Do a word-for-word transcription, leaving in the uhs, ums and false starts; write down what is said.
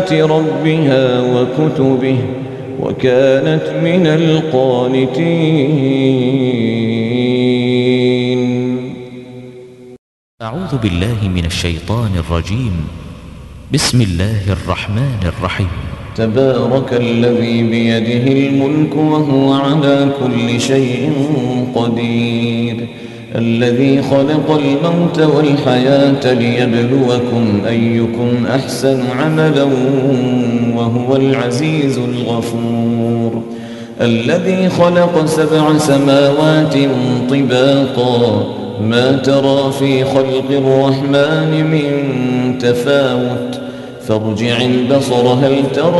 ربها وكتبه وكانت من القانتين. أعوذ بالله من الشيطان الرجيم. بسم الله الرحمن الرحيم. تبارك الذي بيده الملك وهو على كل شيء قدير، الذي خلق الموت والحياة ليبلوكم أيكم أحسن عملا وهو العزيز الغفور، الذي خلق سبع سماوات طباقا ما ترى في خلق الرحمن من تفاوت فارجع البصر هل ترى